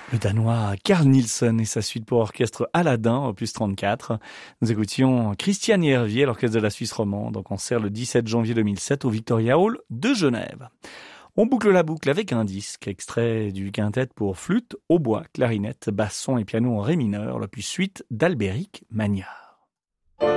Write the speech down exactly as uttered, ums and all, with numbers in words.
Le Danois Carl Nielsen et sa suite pour orchestre Aladdin, opus trente-quatre. Nous écoutions Christian Hervier, l'orchestre de la Suisse romande, en concert le dix-sept janvier deux mille sept au Victoria Hall de Genève. On boucle la boucle avec un disque, extrait du quintet pour flûte, hautbois, clarinette, basson et piano en ré mineur, l'opus suite d'Albéric Magnard.